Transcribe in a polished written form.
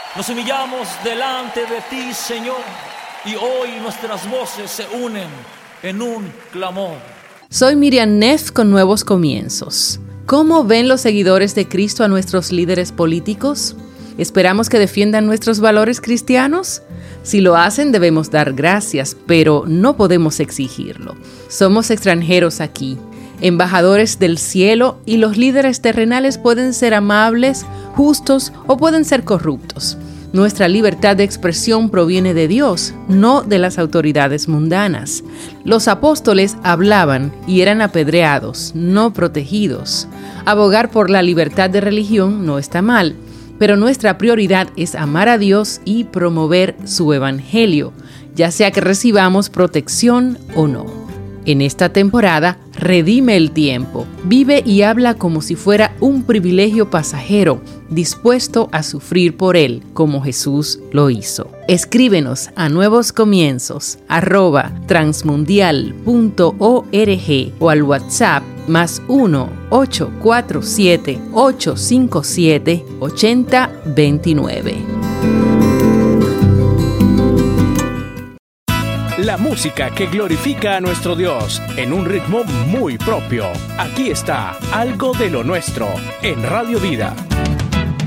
Nos humillamos delante de ti, Señor, y hoy nuestras voces se unen en un clamor. Soy Miriam Neff con Nuevos Comienzos. ¿Cómo ven los seguidores de Cristo a nuestros líderes políticos? ¿Esperamos que defiendan nuestros valores cristianos? Si lo hacen, debemos dar gracias, pero no podemos exigirlo. Somos extranjeros aquí, embajadores del cielo, y los líderes terrenales pueden ser amables, justos o pueden ser corruptos. Nuestra libertad de expresión proviene de Dios, no de las autoridades mundanas. Los apóstoles hablaban y eran apedreados, no protegidos. Abogar por la libertad de religión no está mal, pero nuestra prioridad es amar a Dios y promover su evangelio, ya sea que recibamos protección o no. En esta temporada, redime el tiempo. Vive y habla como si fuera un privilegio pasajero, dispuesto a sufrir por él, como Jesús lo hizo. Escríbenos a nuevoscomienzos@transmundial.org o al WhatsApp +1 847 857 8029. La música que glorifica a nuestro Dios en un ritmo muy propio. Aquí está Algo de lo Nuestro en Radio Vida.